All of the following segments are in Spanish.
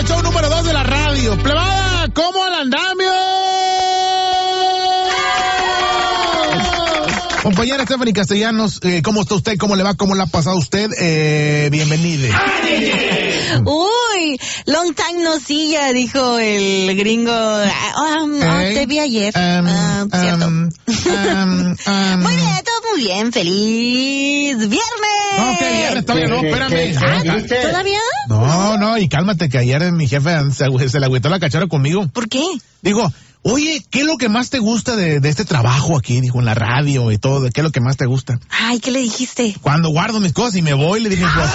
el show número 2 de la radio. Plebada, ¿cómo el andamio? Compañera Stephanie Castellanos, ¿cómo está usted? ¿Cómo le va? ¿Cómo la ha pasado usted? Bienvenida. Uy, long time no see ya, dijo el gringo. Te vi ayer. Cierto. Muy bien, todo muy bien. ¡Feliz viernes! No, que viernes, todavía no, espérame. ¿Todavía? No, y cálmate, que ayer mi jefe se le agüitó la cachara conmigo. ¿Por qué? Digo, oye, ¿qué es lo que más te gusta de este trabajo aquí? Dijo, en la radio y todo, ¿qué es lo que más te gusta? Ay, ¿qué le dijiste? Cuando guardo mis cosas y me voy, le dije, pues,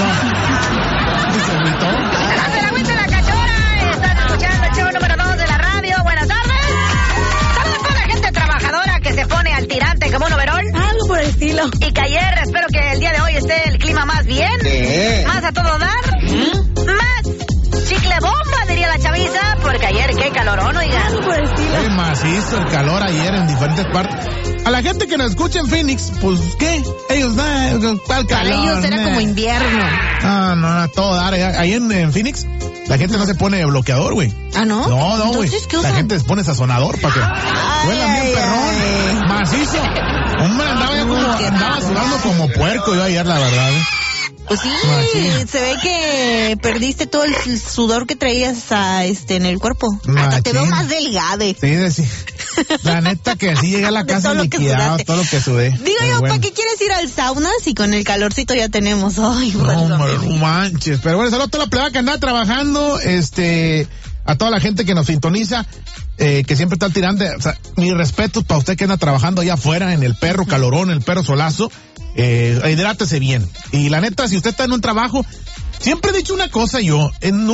se agüitó. ¡Adelante la agüita la cachora! Están escuchando el show número 2 de la radio. Buenas tardes. Saludos para la gente trabajadora que se pone al tirante como un overol. Algo por el estilo. Y que ayer, espero que el día de hoy esté el clima más bien. Más a todo dar. Más chicle bomba, diría la chaviza, porque ayer qué calorón, oigan. Algo por el estilo. Fue macizo el calor ayer en diferentes partes. A la gente que nos escucha en Phoenix, pues, ¿qué? Ellos, ¿cuál calor? Para ellos era como invierno. No, a todo dar. Ahí en Phoenix, la gente no se pone bloqueador, güey. ¿Ah, no? No, güey. La gente se pone sazonador para que huela bien perrón. Macizo. Hombre, andaba sudando como puerco yo ayer, la verdad. Pues sí, se ve que perdiste todo el sudor que traías en el cuerpo. Hasta te veo más delgado. Sí. La neta que sí llegué a la casa liquidado todo lo que sudé. Digo yo, ¿para qué quieres ir al sauna si con el calorcito ya tenemos? Ay, no manches. Pero bueno, saludos a toda la plebe que anda trabajando, a toda la gente que nos sintoniza, que siempre está al tirante. O sea, mis respetos para usted que anda trabajando allá afuera en el perro calorón, el perro solazo. Hidrátese bien. Y la neta, si usted está en un trabajo, siempre he dicho una cosa yo,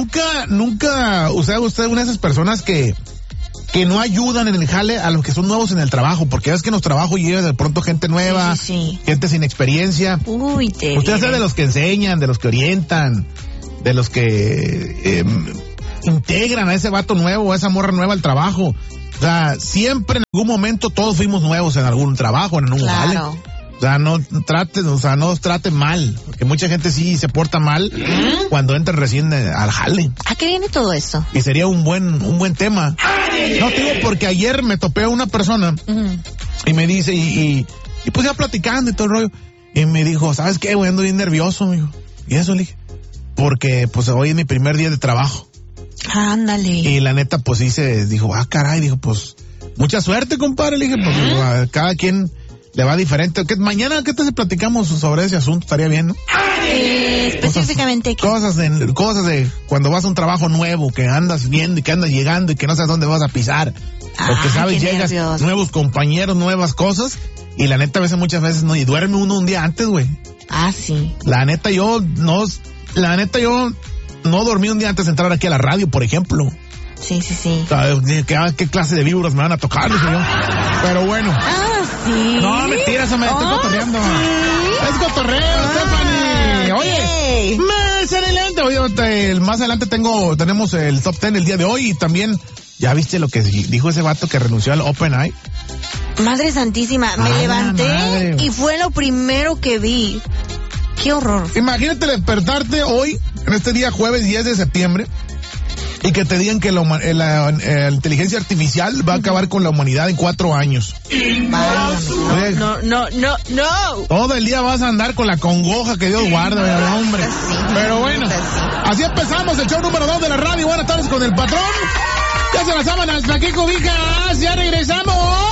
nunca, o sea, usted es una de esas personas que no ayudan en el jale a los que son nuevos en el trabajo, porque es que en los trabajos llega de pronto gente nueva, gente sin experiencia. Usted es de los que enseñan, de los que orientan, de los que integran a ese vato nuevo, a esa morra nueva al trabajo. O sea, siempre en algún momento todos fuimos nuevos en algún trabajo, en algún jale. O sea, no os traten mal, porque mucha gente sí se porta mal cuando entra recién al jale. ¿A qué viene todo eso? Y sería un buen tema. No, te digo, porque ayer me topé a una persona y me dice, y pues ya platicando y todo el rollo, y me dijo, ¿sabes qué, güey? Ando bien nervioso, amigo. Y eso le dije, porque pues hoy es mi primer día de trabajo. Ándale. Y la neta, pues sí dijo, caray, dijo, pues, mucha suerte, compadre. Le dije, pues, cada quien le va diferente. Mañana, ¿qué tal si platicamos sobre ese asunto? Estaría bien, ¿no? Específicamente, cosas de cuando vas a un trabajo nuevo, que andas viendo y que andas llegando y que no sabes dónde vas a pisar. Porque sabes, llegas, nuevos compañeros, nuevas cosas. Y la neta, muchas veces no, y duerme uno un día antes, güey. Sí. La neta, yo no dormí un día antes de entrar aquí a la radio, por ejemplo. Sí. ¿Qué clase de víboras me van a tocar? Dije yo. Pero bueno. Sí. No, mentira, eso me estoy cotorreando. Sí. Es cotorreo, Stephanie. Oye, más adelante, más adelante tenemos el top 10 el día de hoy y también, ¿ya viste lo que dijo ese vato que renunció al OpenAI? Madre santísima, me levanté y fue lo primero que vi. ¡Qué horror! Imagínate despertarte hoy, en este día jueves 10 de septiembre, y que te digan que la inteligencia artificial va a acabar con la humanidad en 4 años. No. Todo el día vas a andar con la congoja que Dios guarda, hombre. Pero bueno, así empezamos el show número 2 de la radio. Buenas tardes con el patrón. Ya se las sábanas, aquí cobijas, ya regresamos.